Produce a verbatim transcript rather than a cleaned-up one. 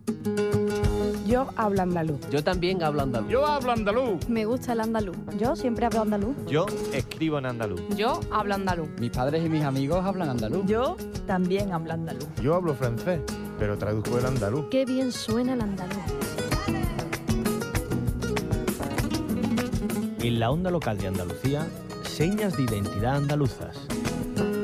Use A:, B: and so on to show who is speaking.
A: Yo hablo andaluz.
B: Yo también hablo andaluz.
C: Yo hablo andaluz.
D: Me gusta el andaluz.
E: Yo siempre hablo andaluz.
F: Yo escribo en andaluz.
A: Yo hablo andaluz.
B: Mis padres y mis amigos hablan andaluz.
G: Yo también hablo andaluz.
H: Yo hablo francés, pero traduzco el andaluz.
D: Qué bien suena el andaluz.
I: En la onda local de Andalucía, señas de identidad andaluzas.